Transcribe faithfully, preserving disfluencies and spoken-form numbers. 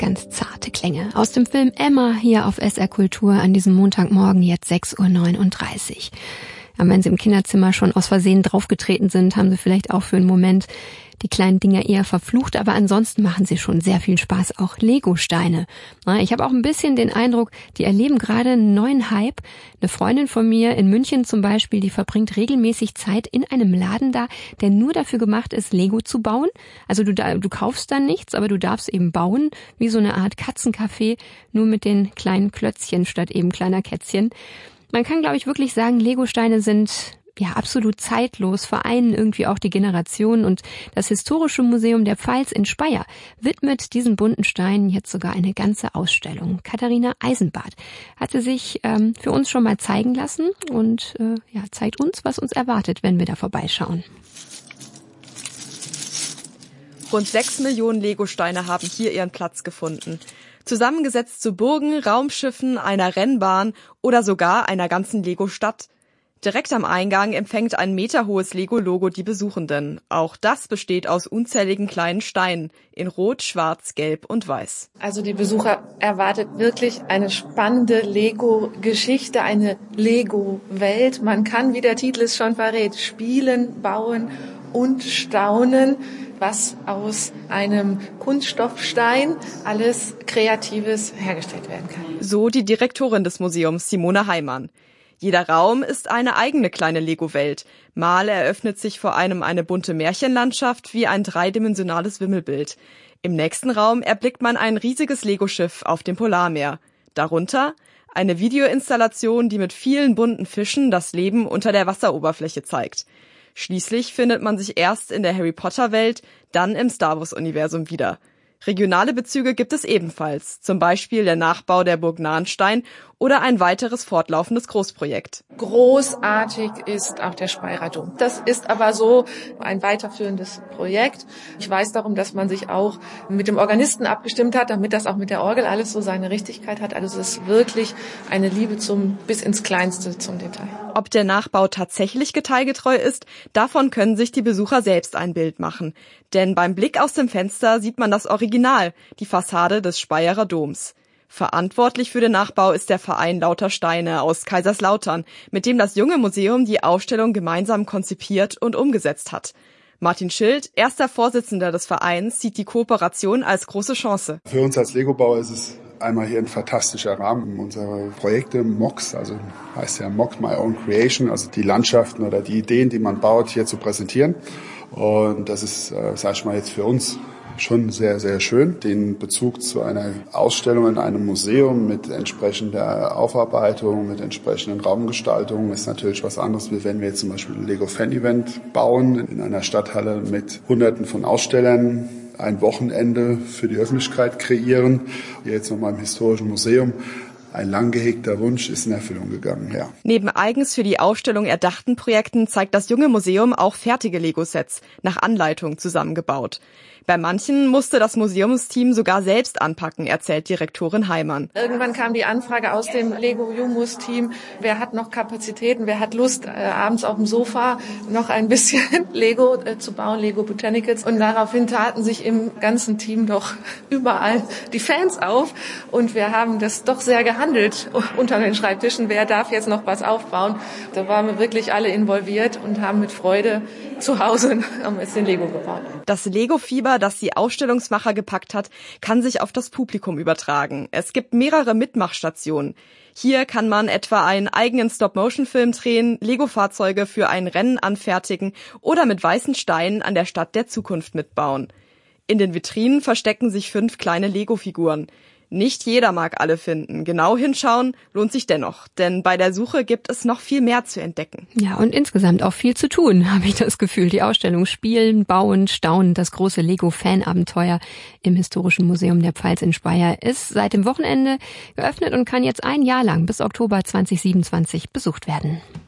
ganz zarte Klänge aus dem Film Emma hier auf S R Kultur an diesem Montagmorgen, jetzt sechs Uhr neununddreißig. Ja, wenn Sie im Kinderzimmer schon aus Versehen draufgetreten sind, haben Sie vielleicht auch für einen Moment die kleinen Dinger eher verflucht, aber ansonsten machen sie schon sehr viel Spaß, auch Lego-Steine. Ich habe auch ein bisschen den Eindruck, die erleben gerade einen neuen Hype. Eine Freundin von mir in München zum Beispiel, die verbringt regelmäßig Zeit in einem Laden da, der nur dafür gemacht ist, Lego zu bauen. Also du, du kaufst dann nichts, aber du darfst eben bauen, wie so eine Art Katzencafé, nur mit den kleinen Klötzchen statt eben kleiner Kätzchen. Man kann, glaube ich, wirklich sagen, Lego-Steine sind ja absolut zeitlos, vereinen irgendwie auch die Generationen, und das Historische Museum der Pfalz in Speyer widmet diesen bunten Steinen jetzt sogar eine ganze Ausstellung. Katharina Eisenbart hatte sich ähm, für uns schon mal zeigen lassen und äh, ja, zeigt uns, was uns erwartet, wenn wir da vorbeischauen. Rund sechs Millionen Lego-Steine haben hier ihren Platz gefunden. Zusammengesetzt zu Burgen, Raumschiffen, einer Rennbahn oder sogar einer ganzen Lego-Stadt. Direkt am Eingang empfängt ein meterhohes Lego-Logo die Besuchenden. Auch das besteht aus unzähligen kleinen Steinen in Rot, Schwarz, Gelb und Weiß. Also die Besucher erwartet wirklich eine spannende Lego-Geschichte, eine Lego-Welt. Man kann, wie der Titel es schon verrät, spielen, bauen und staunen, was aus einem Kunststoffstein alles Kreatives hergestellt werden kann. So die Direktorin des Museums, Simone Heimann. Jeder Raum ist eine eigene kleine Lego-Welt. Mal eröffnet sich vor einem eine bunte Märchenlandschaft wie ein dreidimensionales Wimmelbild. Im nächsten Raum erblickt man ein riesiges Lego-Schiff auf dem Polarmeer. Darunter eine Videoinstallation, die mit vielen bunten Fischen das Leben unter der Wasseroberfläche zeigt. Schließlich findet man sich erst in der Harry-Potter-Welt, dann im Star-Wars-Universum wieder. Regionale Bezüge gibt es ebenfalls, zum Beispiel der Nachbau der Burg Nahenstein oder ein weiteres fortlaufendes Großprojekt. Großartig ist auch der Speyerer Dom. Das ist aber so ein weiterführendes Projekt. Ich weiß darum, dass man sich auch mit dem Organisten abgestimmt hat, damit das auch mit der Orgel alles so seine Richtigkeit hat. Also es ist wirklich eine Liebe zum bis ins Kleinste zum Detail. Ob der Nachbau tatsächlich detailgetreu ist, davon können sich die Besucher selbst ein Bild machen. Denn beim Blick aus dem Fenster sieht man das Original, die Fassade des Speyerer Doms. Verantwortlich für den Nachbau ist der Verein Lauter Steine aus Kaiserslautern, mit dem das junge Museum die Ausstellung gemeinsam konzipiert und umgesetzt hat. Martin Schild, erster Vorsitzender des Vereins, sieht die Kooperation als große Chance. Für uns als Lego-Bauer ist es einmal hier ein fantastischer Rahmen. Unsere Projekte M O X, also heißt ja M O X My Own Creation, also die Landschaften oder die Ideen, die man baut, hier zu präsentieren. Und das ist, äh, sag ich mal, jetzt für uns schon sehr, sehr schön. Den Bezug zu einer Ausstellung in einem Museum mit entsprechender Aufarbeitung, mit entsprechenden Raumgestaltungen ist natürlich was anderes, wie wenn wir jetzt zum Beispiel ein Lego-Fan-Event bauen in einer Stadthalle mit Hunderten von Ausstellern, ein Wochenende für die Öffentlichkeit kreieren. Hier jetzt nochmal im Historischen Museum. Ein lang gehegter Wunsch ist in Erfüllung gegangen, ja. Neben eigens für die Ausstellung erdachten Projekten zeigt das junge Museum auch fertige Lego-Sets nach Anleitung zusammengebaut. Bei manchen musste das Museumsteam sogar selbst anpacken, erzählt Direktorin Heimann. Irgendwann kam die Anfrage aus dem Lego-Jumus-Team, wer hat noch Kapazitäten, wer hat Lust, äh, abends auf dem Sofa noch ein bisschen Lego äh, zu bauen, Lego Botanicals. Und daraufhin taten sich im ganzen Team doch überall die Fans auf. Und wir haben das doch sehr gehandelt unter den Schreibtischen, wer darf jetzt noch was aufbauen. Da waren wir wirklich alle involviert und haben mit Freude zu Hause haben jetzt den Lego gebaut. Das Lego-Fieber, das die Ausstellungsmacher gepackt hat, kann sich auf das Publikum übertragen. Es gibt mehrere Mitmachstationen. Hier kann man etwa einen eigenen Stop-Motion-Film drehen, Lego-Fahrzeuge für ein Rennen anfertigen oder mit weißen Steinen an der Stadt der Zukunft mitbauen. In den Vitrinen verstecken sich fünf kleine Lego-Figuren. Nicht jeder mag alle finden. Genau hinschauen lohnt sich dennoch, denn bei der Suche gibt es noch viel mehr zu entdecken. Ja, und insgesamt auch viel zu tun, habe ich das Gefühl. Die Ausstellung Spielen, Bauen, Staunen, das große Lego-Fan-Abenteuer im Historischen Museum der Pfalz in Speyer ist seit dem Wochenende geöffnet und kann jetzt ein Jahr lang bis Oktober zwanzig siebenundzwanzig besucht werden.